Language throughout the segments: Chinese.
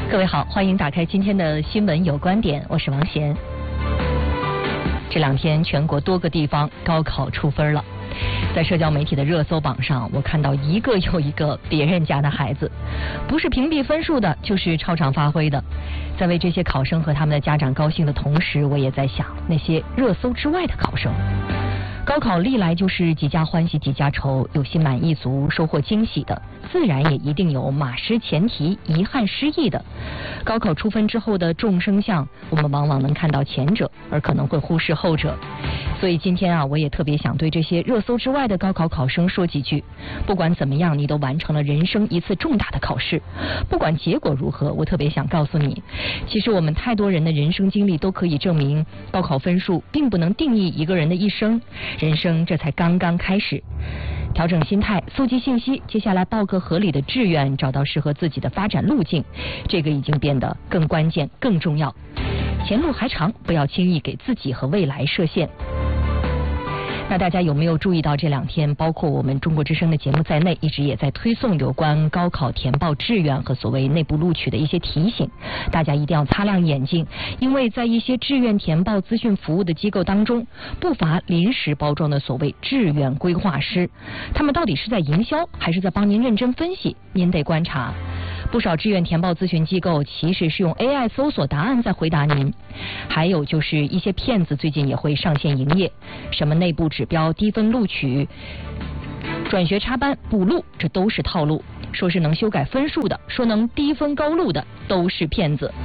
各位好，欢迎打开今天的新闻有观点，我是王贤。这两天全国多个地方高考出分了，在社交媒体的热搜榜上，我看到一个又一个别人家的孩子，不是屏蔽分数的，就是超常发挥的。在为这些考生和他们的家长高兴的同时，我也在想那些热搜之外的考生。高考历来就是几家欢喜几家愁，有心满意足收获惊喜的，自然也一定有马失前蹄遗憾失意的。高考出分之后的众生相，我们往往能看到前者，而可能会忽视后者。所以今天我也特别想对这些热搜之外的高考考生说几句。不管怎么样，你都完成了人生一次重大的考试，不管结果如何，我特别想告诉你，其实我们太多人的人生经历都可以证明，高考分数并不能定义一个人的一生，人生这才刚刚开始。调整心态，搜集信息，接下来报个合理的志愿，找到适合自己的发展路径，这个已经变得更关键更重要。前路还长，不要轻易给自己和未来设限。那大家有没有注意到这两天，包括我们中国之声的节目在内，一直也在推送有关高考填报志愿和所谓内部录取的一些提醒，大家一定要擦亮眼睛，因为在一些志愿填报资讯服务的机构当中，不乏临时包装的所谓志愿规划师，他们到底是在营销还是在帮您认真分析，您得观察。不少志愿填报咨询机构其实是用 AI 搜索答案在回答您，还有就是一些骗子最近也会上线营业，什么内部指标低分录取、转学插班补录，这都是套路，说是能修改分数的，说能低分高录的，都是骗子。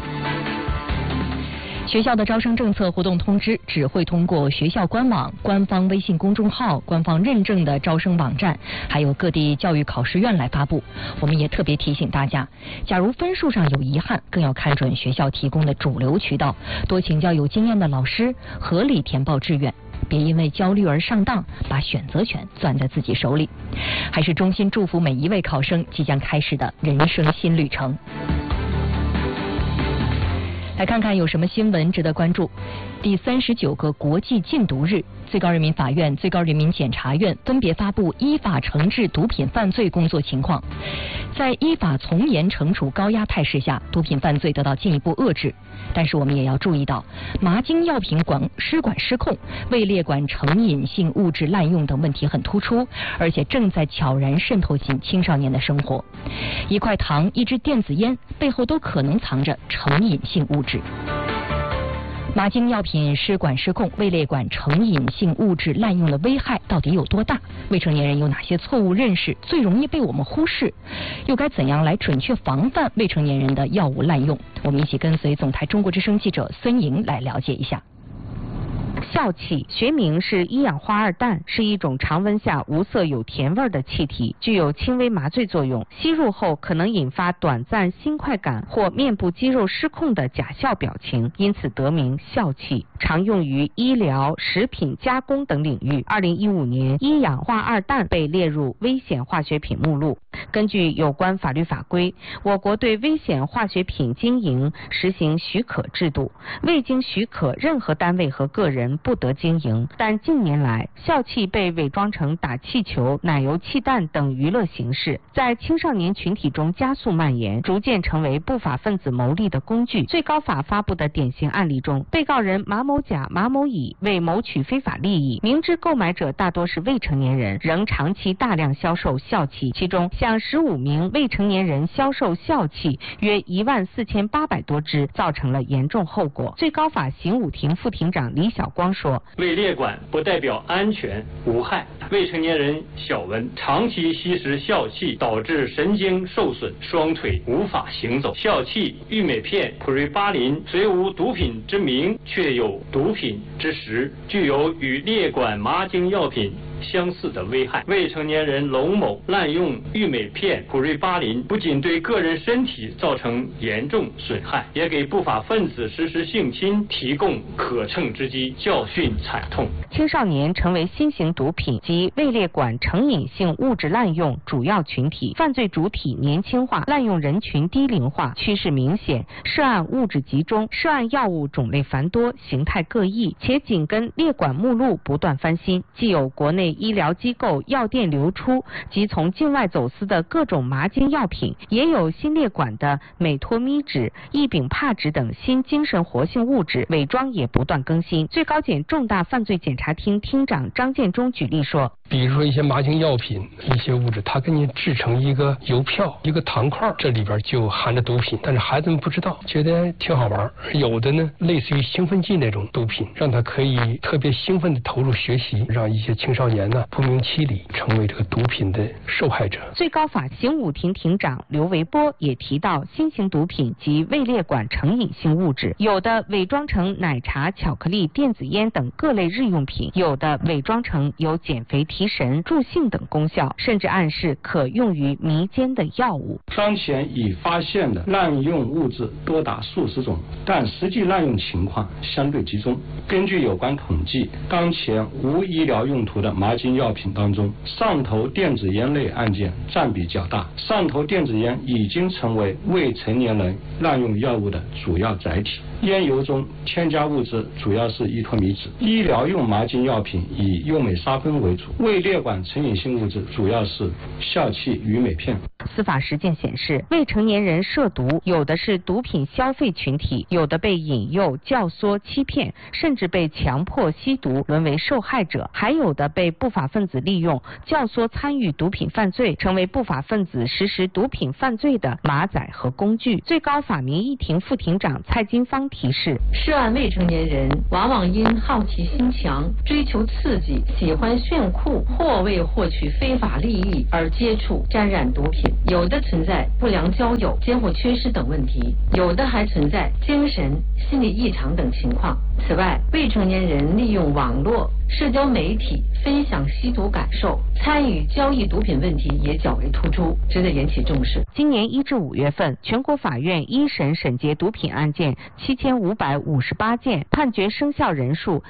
学校的招生政策活动通知只会通过学校官网、官方微信公众号、官方认证的招生网站，还有各地教育考试院来发布。我们也特别提醒大家，假如分数上有遗憾，更要看准学校提供的主流渠道，多请教有经验的老师，合理填报志愿，别因为焦虑而上当，把选择权攥在自己手里。还是衷心祝福每一位考生即将开始的人生新旅程。来看看有什么新闻值得关注。第39个国际禁毒日，最高人民法院、最高人民检察院分别发布依法惩治毒品犯罪工作情况。在依法从严惩处高压态势下，毒品犯罪得到进一步遏制。但是我们也要注意到，麻精药品失管失控、未列管成瘾性物质滥用等问题很突出，而且正在悄然渗透进青少年的生活。一块糖、一支电子烟背后都可能藏着成瘾性物质。麻精药品失管失控、未列管成瘾性物质滥用的危害到底有多大？未成年人有哪些错误认识最容易被我们忽视？又该怎样来准确防范未成年人的药物滥用？我们一起跟随总台中国之声记者孙莹来了解一下。 笑气学名是一氧化二氮，是一种常温下无色有甜味的气体，具有轻微麻醉作用，吸入后可能引发短暂心快感或面部肌肉失控的假笑表情，因此得名笑气，常用于医疗、食品加工等领域。2015年，一氧化二氮被列入危险化学品目录。根据有关法律法规，我国对危险化学品经营实行许可制度，未经许可，任何单位和个人不得经营。但近年来，笑气被伪装成打气球、奶油气弹等娱乐形式，在青少年群体中加速蔓延，逐渐成为不法分子牟利的工具。最高法发布的典型案例中，被告人马某甲、马某乙为谋取非法利益，明知购买者大多是未成年人，仍长期大量销售笑气，其中向15名未成年人销售笑气约14800多支，造成了严重后果。最高法刑五庭副庭长李晓光说， 未列管不代表安全无害，未成年人小文长期吸食笑气，导致神经受损，双腿无法行走。笑气、郁美片、普瑞巴林虽无毒品之名，却有毒品之实，具有与列管麻精药品相似的危害。未成年人龙某滥用郁美片、普瑞巴林，不仅对个人身体造成严重损害，也给不法分子实施性侵提供可乘之机，教训惨痛。 青少年成为新型毒品及未列管成瘾性物质滥用主要群体，犯罪主体年轻化，滥用人群低龄化，趋势明显，涉案物质集中，涉案药物种类繁多，形态各异，且紧跟列管目录不断翻新，既有国内医疗机构、药店流出及从境外走私的各种麻精药品，也有新列管的美托咪酯、异丙帕酯等新精神活性物质，伪装也不断更新。最高检重大犯罪检察厅厅长张建忠举例说， 比如说一些麻精药品、一些物质，它给你制成一个邮票、一个糖块，这里边就含着毒品，但是孩子们不知道，觉得挺好玩。有的呢，类似于兴奋剂那种毒品，让他可以特别兴奋地投入学习，让一些青少年呢不明其里成为这个毒品的受害者。 最高法刑五庭庭长刘维波也提到，新型毒品及未列管成瘾性物质，有的伪装成奶茶、巧克力、电子烟等各类日用品，有的伪装成有减肥、提神、助兴等功效，甚至暗示可用于迷奸的药物。 当前已发现的滥用物质多达数十种，但实际滥用情况相对集中。根据有关统计，当前无医疗用途的麻精药品当中，上头电子烟类案件占比较大。上头电子烟已经成为未成年人滥用药物的主要载体。烟油中添加物质主要是依托咪酯，医疗用麻精药品以右美沙芬为主，未列管成瘾性物质主要是笑气、余美片。 司法实践显示，未成年人涉毒，有的是毒品消费群体，有的被引诱、教唆、欺骗，甚至被强迫吸毒，沦为受害者，还有的被不法分子利用、教唆参与毒品犯罪，成为不法分子实施毒品犯罪的马仔和工具。最高法民意庭副庭长蔡金芳提示， 涉案未成年人往往因好奇心强、追求刺激、喜欢炫酷或为获取非法利益而接触沾染毒品，有的存在不良交友、监护缺失等问题，有的还存在精神、心理异常等情况。此外，未成年人利用网络、社交媒体分享吸毒感受，参与交易毒品问题也较为突出，值得引起重视。 今年1至5月份，全国法院一审审结毒品案件7558件，判决生效人数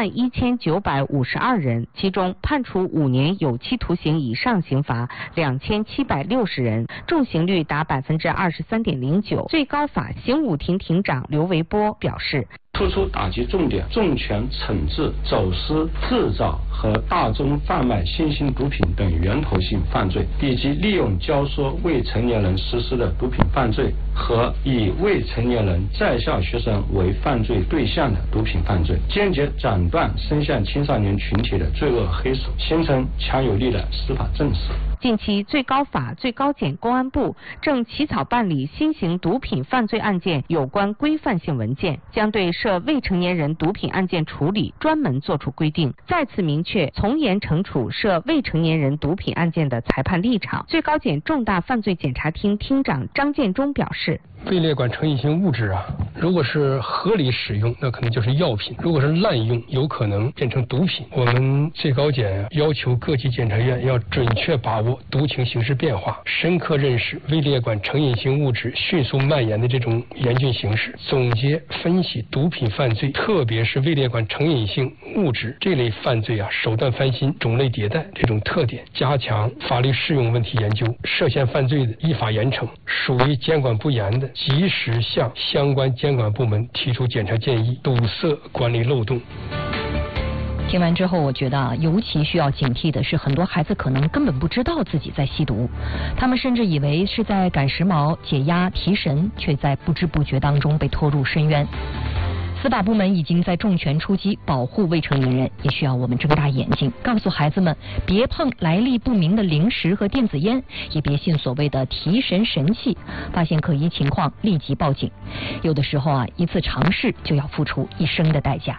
11952人，其中判处5年有期徒刑以上刑罚2760人，重刑率达23.09%。最高法刑五庭庭长刘维波表示， 突出打击重点，重拳惩治走私、制造和大宗贩卖新型毒品等源头性犯罪，以及利用教唆未成年人实施的毒品犯罪和以未成年人在校学生为犯罪对象的毒品犯罪，坚决斩断伸向青少年群体的罪恶黑手，形成强有力的司法震慑。 近期，最高法、最高检、公安部正起草办理新型毒品犯罪案件有关规范性文件，将对涉未成年人毒品案件处理专门作出规定，再次明确从严惩处涉未成年人毒品案件的裁判立场。最高检重大犯罪检察厅厅长张建忠表示， 未列管成瘾性物质啊，如果是合理使用，那可能就是药品；如果是滥用，有可能变成毒品。我们最高检要求各级检察院要准确把握毒情形势变化，深刻认识未列管成瘾性物质迅速蔓延的这种严峻形势，总结分析毒品犯罪，特别是未列管成瘾性物质这类犯罪啊，手段翻新、种类迭代这种特点，加强法律适用问题研究，涉嫌犯罪的依法严惩，属于监管不严的，及时向相关监管部门提出检查建议，堵塞管理漏洞。 听完之后，我觉得尤其需要警惕的是，很多孩子可能根本不知道自己在吸毒，他们甚至以为是在赶时髦、解压、提神，却在不知不觉当中被拖入深渊。司法部门已经在重拳出击保护未成年人，也需要我们睁大眼睛，告诉孩子们别碰来历不明的零食和电子烟，也别信所谓的提神神器，发现可疑情况立即报警。有的时候啊，一次尝试就要付出一生的代价。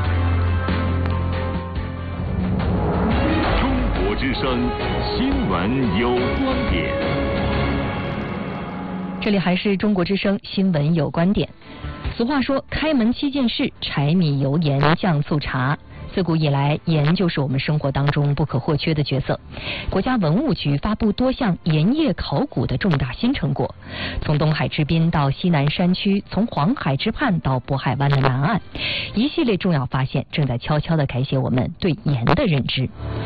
中国之声新闻有观点， 这里还是中国之声新闻有观点。俗话说，开门7件事，柴米油盐酱醋茶。自古以来，盐就是我们生活当中不可或缺的角色。国家文物局发布多项盐业考古的重大新成果，从东海之滨到西南山区，从黄海之畔到渤海湾的南岸，一系列重要发现正在悄悄地改写我们对盐的认知。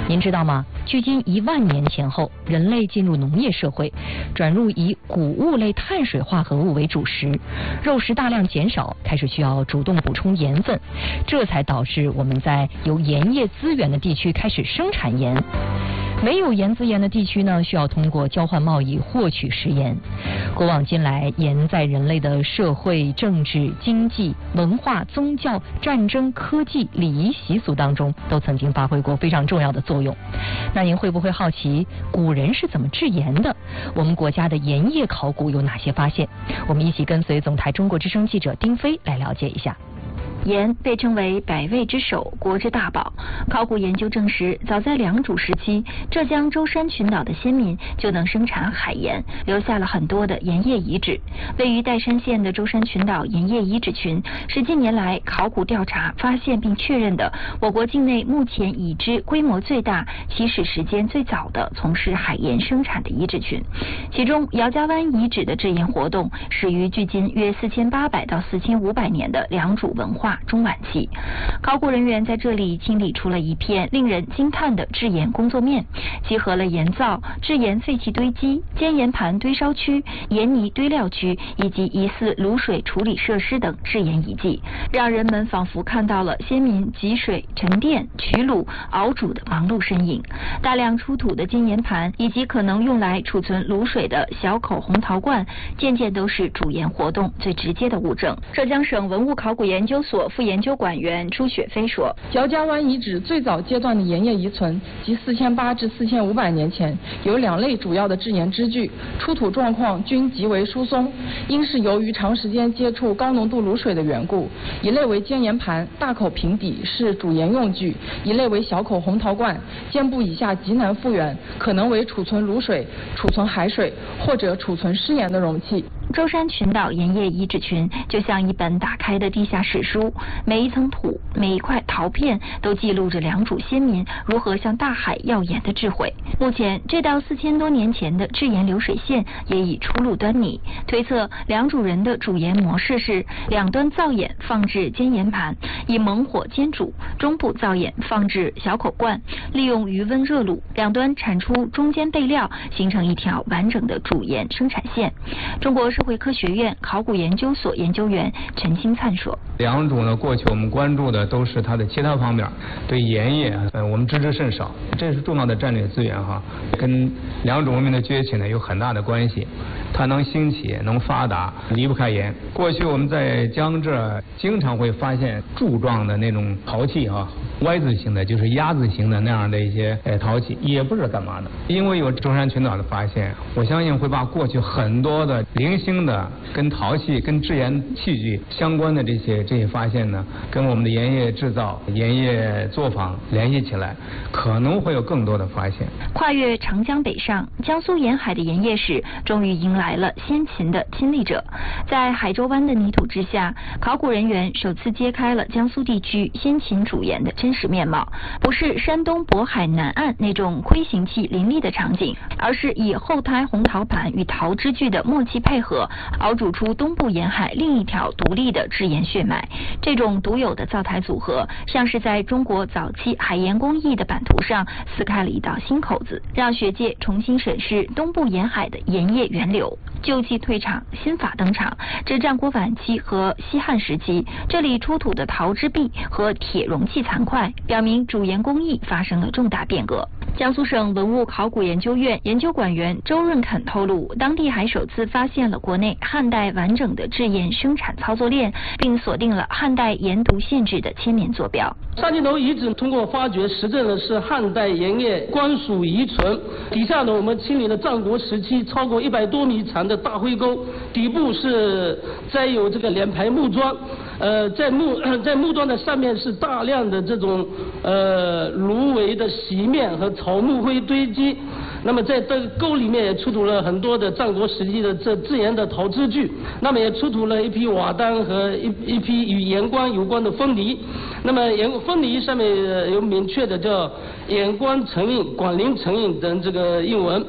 您知道吗？距今1万年前后，人类进入农业社会，转入以谷物类碳水化合物为主食，肉食大量减少，开始需要主动补充盐分，这才导致我们在有盐业资源的地区开始生产盐。没有盐资源的地区呢，需要通过交换贸易获取食盐。古往今来，盐在人类的社会、政治、经济、文化、宗教、战争、科技、礼仪习俗当中，都曾经发挥过非常重要的作用。那您会不会好奇，古人是怎么制盐的？我们国家的盐业考古有哪些发现？我们一起跟随总台中国之声记者丁飞来了解一下。 盐被称为百味之首，国之大宝。考古研究证实，早在良渚时期，浙江舟山群岛的先民就能生产海盐，留下了很多的盐业遗址。位于岱山县的舟山群岛盐业遗址群，是近年来考古调查发现并确认的我国境内目前已知规模最大、起始时间最早的从事海盐生产的遗址群。其中，姚家湾遗址的制盐活动始于距今约4800到4500年的良渚文化中晚期。考古人员在这里清理出了一片令人惊叹的制盐工作面，集合了盐灶、制盐废弃堆积、煎盐盘堆烧区、盐泥堆料区以及疑似卤水处理设施等制盐遗迹，让人们仿佛看到了先民汲水、沉淀、取卤、熬煮的忙碌身影。大量出土的煎盐盘以及可能用来储存卤水的小口红陶罐，件件都是煮盐活动最直接的物证。浙江省文物考古研究所副研究馆员朱雪飞说， 姚家湾遗址最早阶段的盐业遗存，即4800至4500年前，有2类主要的制盐支具，出土状况均极为疏松，应是由于长时间接触高浓度卤水的缘故。一类为煎盐盘，大口平底，是煮盐用具；一类为小口红陶罐，肩部以下极难复原，可能为储存卤水、储存海水或者储存湿盐的容器。 舟山群岛盐业遗址群就像一本打开的地下史书，每一层土、每一块陶片都记录着良渚先民如何向大海要盐的智慧。目前，这道4000多年前的制盐流水线也已初露端倪。推测良渚人的煮盐模式是两端灶眼放置煎盐盘，以猛火煎煮，中部灶眼放置小口罐，利用余温热卤，两端产出中间备料，形成一条完整的煮盐生产线。中国社会科学院考古研究所研究员陈兴灿说， 良渚呢，过去我们关注的都是它的其他方面，对盐业我们知之甚少，这是重要的战略资源哈，跟良渚文明的崛起呢有很大的关系。它能兴起能发达离不开盐。过去我们在江浙经常会发现柱状的那种陶器啊，Y字形的就是鸭字形的那样的一些陶器，也不知道干嘛的。因为有舟山群岛的发现，我相信会把过去很多的零星的跟陶器跟制盐器具相关的这些发现呢，跟我们的盐业制造、盐业作坊联系起来，可能会有更多的发现。 跨越长江北上，江苏沿海的盐业史终于迎来了先秦的亲历者。在海州湾的泥土之下，考古人员首次揭开了江苏地区先秦煮盐的真实面貌，不是山东渤海南岸那种盔形器林立的场景，而是以后胎红陶盘与陶支具的默契配合，熬煮出东部沿海另一条独立的制盐血脉。这种独有的灶台组合，像是在中国早期海盐工艺的版图上撕开了一道新口子，让学界重新审视东部沿海的盐业源流。旧器退场，新法登场。至战国晚期和西汉时期，这里出土的陶之壁和铁容器残块，表明煮盐工艺发生了重大变革。江苏省文物考古研究院研究馆员周润肯透露，当地还首次发现了国内汉代完整的制盐生产操作链，并锁定了汉代盐渎县制的千年坐标。 三金头遗址通过发掘实证的是汉代盐业官署遗存，底下呢我们清理了战国时期超过100多米长的大灰沟，底部是栽有这个连排木桩，在木桩的上面是大量的这种芦苇的席面和草木灰堆积。那么在这个沟里面也出土了很多的战国时期的制盐的陶支具，那么也出土了一批瓦当和一批与盐官有关的分离。那么分离上面有明确的叫盐官成印、管林成印等这个印文。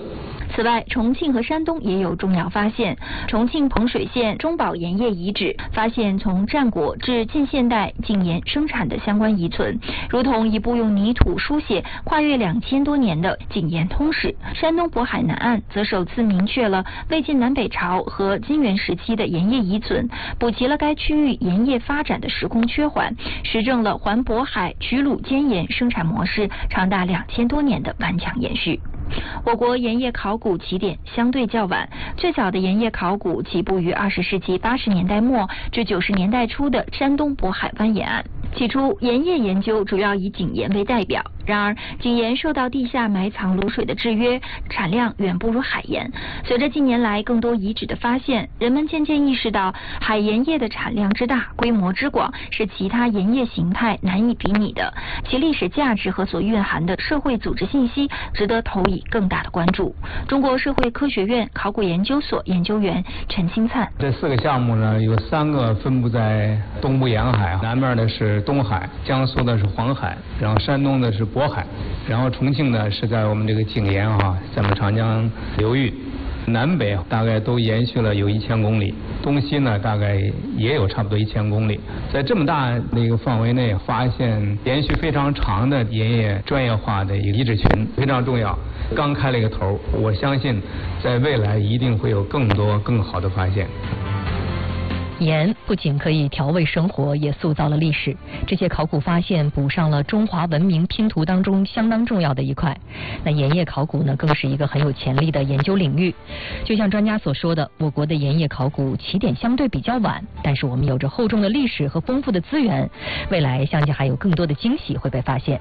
此外，重庆和山东也有重要发现。重庆彭水县中宝盐业遗址发现从战国至近现代井盐生产的相关遗存，如同一部用泥土书写跨越2000多年的井盐通史。山东渤海南岸则首次明确了魏晋南北朝和金元时期的盐业遗存，补齐了该区域盐业发展的时空缺环，实证了环渤海曲鲁间盐生产模式长达2000多年的顽强延续。我国盐业考古起点相对较晚，最早的盐业考古起步于20世纪80年代末至90年代初的山东渤海湾沿岸。起初，盐业研究主要以井盐为代表，然而井盐受到地下埋藏卤水的制约，产量远不如海盐。随着近年来更多遗址的发现，人们渐渐意识到海盐业的产量之大、规模之广是其他盐业形态难以比拟的，其历史价值和所蕴含的社会组织信息值得投以更大的关注。中国社会科学院考古研究所研究员陈清灿： 这4个项目呢，有3个分布在东部沿海，南面的是东海，江苏的是黄海，然后山东的是渤海，然后重庆呢是在我们这个井沿咱们长江流域。南北大概都延续了有1000公里，东西呢大概也有差不多1000公里。在这么大的一个范围内发现延续非常长的盐业专业化的一个遗址群，非常重要。刚开了一个头，我相信在未来一定会有更多更好的发现。 盐不仅可以调味生活，也塑造了历史。这些考古发现补上了中华文明拼图当中相当重要的一块。那盐业考古呢，更是一个很有潜力的研究领域。就像专家所说的，我国的盐业考古起点相对比较晚，但是我们有着厚重的历史和丰富的资源，未来相信还有更多的惊喜会被发现。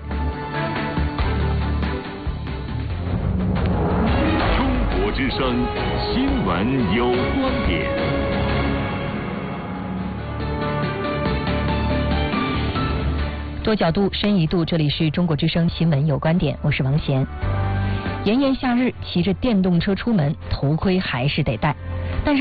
中国之声新闻有观点。 多角度、深一度，这里是中国之声新闻有观点，我是王贤。炎炎夏日，骑着电动车出门，头盔还是得戴。